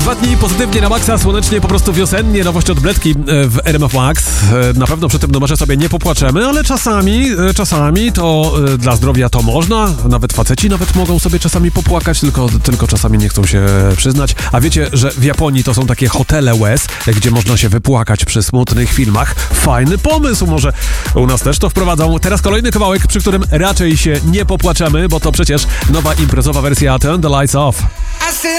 2 dni pozytywnie na maksa, słonecznie, po prostu wiosennie, nowość od Bledki w RMF Max. Na pewno przy tym numerze sobie nie popłaczemy, ale czasami to dla zdrowia to można. Nawet faceci mogą sobie czasami popłakać, tylko czasami nie chcą się przyznać. A wiecie, że w Japonii to są takie hotele łez, gdzie można się wypłakać przy smutnych filmach. Fajny pomysł, może u nas też to wprowadzą. Teraz kolejny kawałek, przy którym raczej się nie popłaczemy, bo to przecież nowa imprezowa wersja Turn the Lights Off.